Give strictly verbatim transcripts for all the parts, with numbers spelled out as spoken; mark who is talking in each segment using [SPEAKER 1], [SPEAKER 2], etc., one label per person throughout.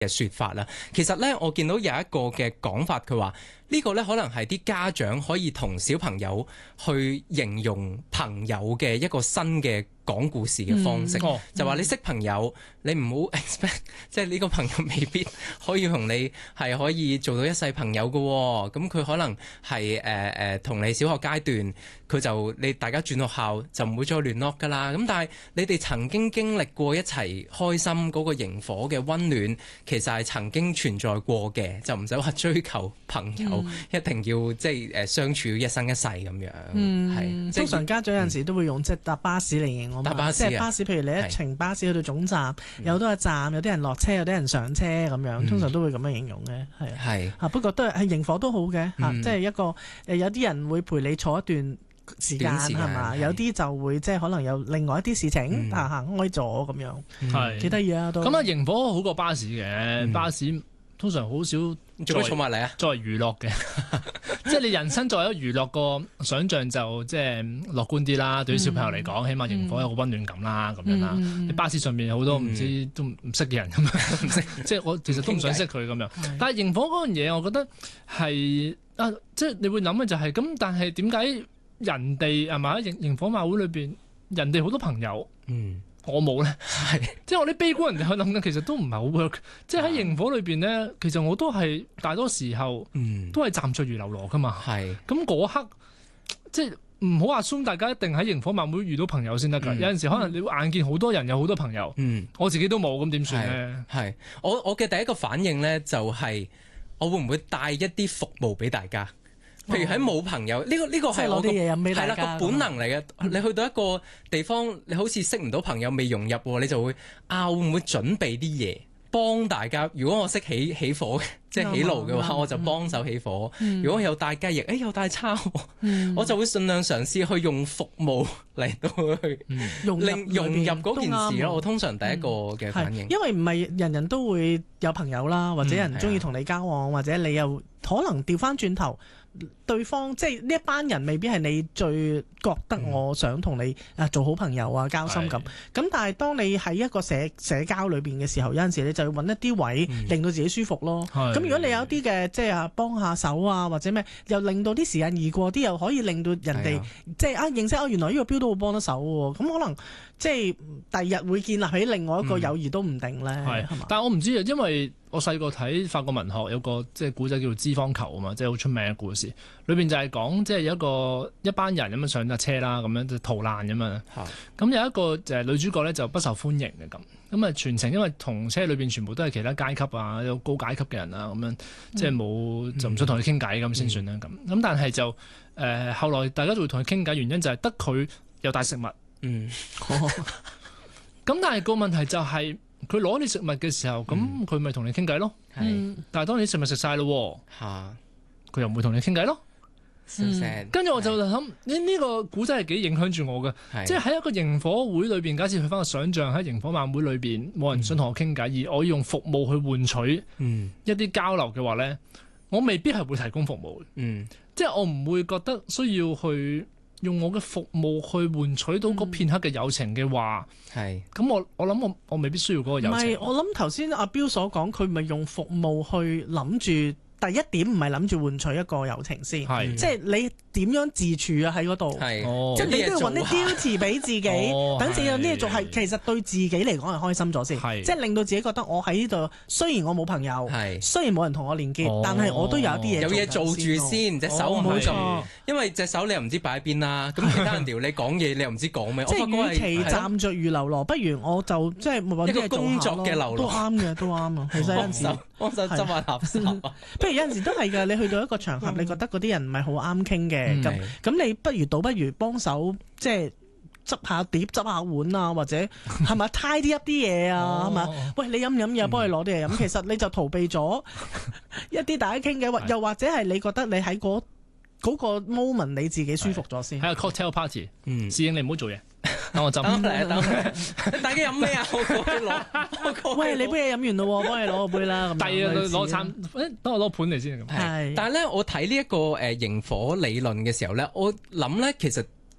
[SPEAKER 1] 嘅説法啦。其實咧，我見到有一個嘅講法，佢話呢個咧可能係啲家長可以同小朋友去形容朋友嘅一個新嘅講故事嘅方式，嗯哦、就話你識朋友，你唔好 expect， 即係呢個朋友未必可以同你係可以做到一世朋友嘅、哦，咁佢可能係誒誒同你小學階段，佢就你大家轉學校就唔會再聯絡㗎啦。咁但係你哋曾經經歷過一齊開心嗰個螢火嘅溫暖，其實係曾經存在過嘅，就唔使話追求朋友、嗯、一定要即係誒相處一生一世咁樣。
[SPEAKER 2] 嗯，
[SPEAKER 1] 係
[SPEAKER 2] 通常家長有陣時都會用即係搭巴士嚟形容。搭巴士、啊、即係巴士，譬如你一程巴士去到總站，是有好多個站，有啲人落車，有啲人上車咁樣，通常都會咁樣形容嘅，係。係啊，不過都係係螢火都好嘅嚇、嗯啊，即係一個誒有啲人會陪你坐一段時間係嘛，有啲就會即係可能有另外一啲事情行行開咗咁樣，係幾得意啊都。
[SPEAKER 3] 咁啊，螢火好過巴士嘅，嗯、巴士通常好少
[SPEAKER 1] 做咩儲埋嚟啊？作為
[SPEAKER 3] 娛樂嘅，即係你人生作為一個娛樂個想像就即係樂觀啲啦。對於小朋友嚟講，嗯、起碼螢火有個溫暖感啦，咁、嗯、樣啦。你、嗯、巴士上面有好多唔知、嗯、都唔識嘅人咁樣，唔識即係我其實都唔想識佢咁樣。但係螢火嗰樣嘢，我覺得係啊，即係你會諗嘅就係、是、咁，但係點解人哋係咪喺螢螢火晚會裏邊，人哋好多朋友？嗯。我冇咧，係即係我啲悲觀人哋去諗緊，其實都唔係好 work。即係喺螢火裏邊咧，其實我都係大多時候，嗯，都係站着如嘍囉噶嘛。係咁嗰刻，即係唔好話assume大家一定喺螢火晚會遇到朋友先得㗎。嗯、有陣時可能你會眼見好多人有好多朋友，嗯，我自己都冇，咁點算咧？
[SPEAKER 1] 係我我嘅第一個反應咧，就係我會唔會帶一啲服務俾大家？譬如喺冇朋友，呢、這個呢、這個係我嘅係啦個本能嚟嘅。嗯、你去到一個地方，你好似識唔到朋友，未融入，你就會啊會唔會準備啲嘢幫大家？如果我識起起火嘅，即係起爐嘅話，嗯、我就幫手起火。嗯、如果有帶雞翼，誒、欸、有帶叉，嗯、我就會盡量嘗試去用服務嚟到去令融入嗰件事咯。我通常第一個嘅反應，
[SPEAKER 2] 因為唔係人人都會有朋友啦，或者人中意同你交往，嗯、或者你又可能調翻轉頭。對方即係呢一班人未必係你最覺得我想同你啊做好朋友啊交心咁，咁、嗯、但係當你喺一個社社交裏邊嘅時候，有陣時你就要揾一啲位令到自己舒服咯。咁、嗯、如果你有啲嘅即係啊幫下手啊或者咩，又令到啲時間易過啲，又可以令到人哋、嗯、即係啊認識啊原來呢個標都會幫得手喎。咁可能即係第日會建立起另外一個友誼都唔定咧。係、嗯，
[SPEAKER 3] 吧但係我唔知啊，因為我細個睇法國文學有個即係古仔叫做《脂肪球》啊嘛，即係好出名嘅故事。裏邊就係講即係有一個一班人咁樣上架車啦，咁樣就逃難咁樣。咁的有一個就係女主角咧就不受歡迎嘅咁。咁啊全程因為同車裏邊全部都係其他階級啊，有高階級嘅人啊咁樣，即係冇就唔想同佢傾偈咁先算啦咁。咁、嗯、但係就誒、呃、後來大家就會同佢傾偈，原因就係得佢有帶食物。嗯。咁但係個問題就係、是。佢攞你食物嘅時候，咁佢咪同你傾偈咯。係、嗯，但係當你食物食晒咯，吓、啊，佢又唔會同你傾偈咯。跟住、嗯、我就諗，呢呢是個古仔係幾影響住我嘅，是即係喺一個螢火會裏邊，假設去翻個想象喺螢火晚會裏邊，冇人想同我傾偈，嗯、而我要用服務去換取一啲交流嘅話咧，我未必係會提供服務。嗯，即係我唔會覺得需要去。用我嘅服務去換取到嗰片刻嘅友情嘅話，係咁、嗯、我我諗我我未必需要嗰個友情。唔係，我諗頭先阿標所講，佢咪用服務去諗住第一點，唔係諗住換取一個友情先，係即係你點樣自處啊喺嗰度，係即係你都要揾啲標詞俾自己，等自己有啲嘢做，係其實對自己嚟講係開心咗先，即係令到自己覺得我喺呢度，雖然我冇朋友，雖然冇人同我連結，但係我都有一啲嘢有嘢做住先，隻手唔好咁，因為隻手你又唔知擺喺邊啦，咁其他人撩你講嘢，你又唔知講咩，即係與其站着如嘍囉，不如我就即係揾啲嘢做下咯，一個工作嘅嘍囉都啱嘅，都啱啊，其實有陣時幫手執下垃圾，不如有陣時都係㗎，你去到一個場合，你覺得嗰啲人唔係好啱傾嘅。咁咁、嗯、你不如倒不如幫手即係執下碟執下碗啊，或者係咪 tidy up 啲嘢啊，係咪、哦？喂，你飲唔飲嘢？幫你攞啲嘢飲。其實你就逃避咗一啲大家傾嘅，或又或者係你覺得你喺嗰嗰個 moment 你自己舒服咗先。喺個 cocktail party，嗯，侍應你唔好做嘢。等我斟
[SPEAKER 1] 嚟，等大家飲咩啊？我過去攞。
[SPEAKER 2] 喂，你杯嘢飲完咯，幫你攞個杯啦。
[SPEAKER 3] 第二攞餐，誒，等我攞盤嚟先。
[SPEAKER 1] 係。但係咧，我睇呢一個誒螢火理論嘅時候咧，我諗咧，其實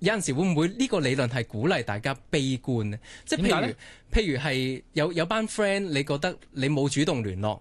[SPEAKER 1] 有陣時會唔會呢個理論係鼓勵大家悲觀呢？即係譬如譬如係有有班 friend，你覺得你冇主動聯絡，